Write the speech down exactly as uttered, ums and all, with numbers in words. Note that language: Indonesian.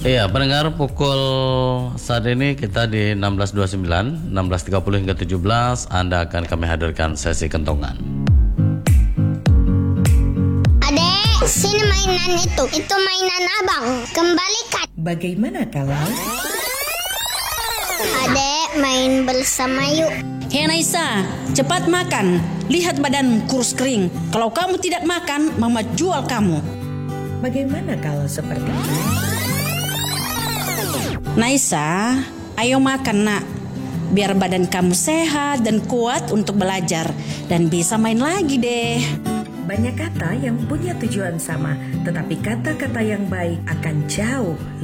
Iya, pendengar, pukul saat ini kita di enam belas dua puluh sembilan, enam belas tiga puluh hingga tujuh belas, Anda akan kami hadirkan sesi kentongan. Adek, sini mainan itu. Itu mainan abang. Kembalikan. Bagaimana kalau? Adek, main bersama yuk. Hei Naisa, cepat makan. Lihat badan kurus kering. Kalau kamu tidak makan, mama jual kamu. Bagaimana kalau seperti itu? Naisa, ayo makan nak. Biar badan kamu sehat dan kuat untuk belajar. Dan bisa main lagi deh. Banyak kata yang punya tujuan sama, tetapi kata-kata yang baik akan jauh